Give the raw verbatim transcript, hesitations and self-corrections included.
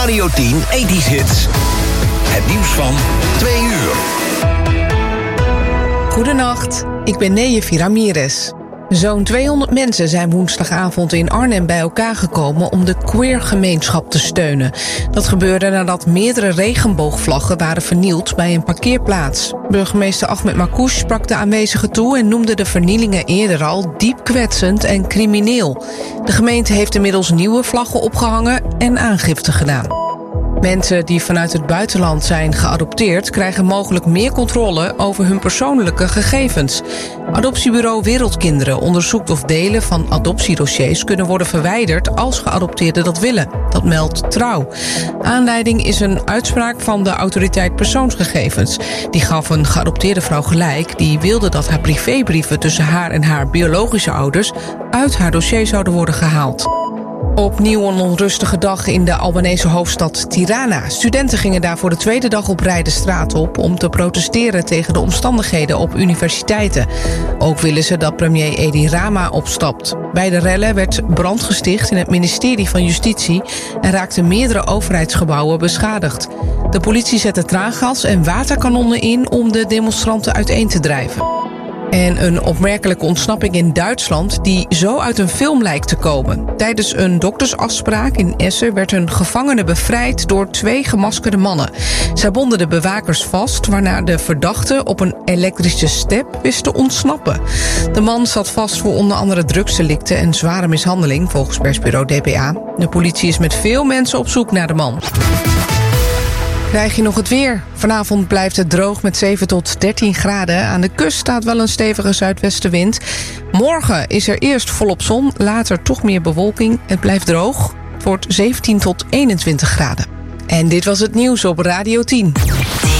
Radio tien ethisch Hits. Het nieuws van twee uur. Goedenacht, ik ben Neje Ramirez. Zo'n tweehonderd mensen zijn woensdagavond in Arnhem bij elkaar gekomen om de queer-gemeenschap te steunen. Dat gebeurde nadat meerdere regenboogvlaggen waren vernield bij een parkeerplaats. Burgemeester Ahmed Marcouch sprak de aanwezigen toe en noemde de vernielingen eerder al diep kwetsend en crimineel. De gemeente heeft inmiddels nieuwe vlaggen opgehangen en aangifte gedaan. Mensen die vanuit het buitenland zijn geadopteerd krijgen mogelijk meer controle over hun persoonlijke gegevens. Adoptiebureau Wereldkinderen onderzoekt of delen van adoptiedossiers kunnen worden verwijderd als geadopteerden dat willen. Dat meldt Trouw. Aanleiding is een uitspraak van de autoriteit persoonsgegevens. Die gaf een geadopteerde vrouw gelijk die wilde dat haar privébrieven tussen haar en haar biologische ouders uit haar dossier zouden worden gehaald. Opnieuw een onrustige dag in de Albanese hoofdstad Tirana. Studenten gingen daar voor de tweede dag op rij de straat op om te protesteren tegen de omstandigheden op universiteiten. Ook willen ze dat premier Edi Rama opstapt. Bij de rellen werd brand gesticht in het ministerie van Justitie en raakten meerdere overheidsgebouwen beschadigd. De politie zette traangas en waterkanonnen in om de demonstranten uiteen te drijven. En een opmerkelijke ontsnapping in Duitsland die zo uit een film lijkt te komen. Tijdens een doktersafspraak in Essen werd een gevangene bevrijd door twee gemaskerde mannen. Zij bonden de bewakers vast, waarna de verdachte op een elektrische step wist te ontsnappen. De man zat vast voor onder andere drugsdelicten en zware mishandeling, volgens persbureau D P A. De politie is met veel mensen op zoek naar de man. Krijg je nog het weer? Vanavond blijft het droog met zeven tot dertien graden. Aan de kust staat wel een stevige zuidwestenwind. Morgen is er eerst volop zon, later toch meer bewolking. Het blijft droog. Het wordt zeventien tot eenentwintig graden. En dit was het nieuws op Radio tien.